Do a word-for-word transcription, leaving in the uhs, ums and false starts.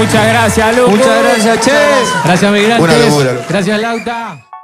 Muchas gracias, Luco. Muchas gracias, che. Gracias, migrantes. Buena locura. Gracias, Lauta.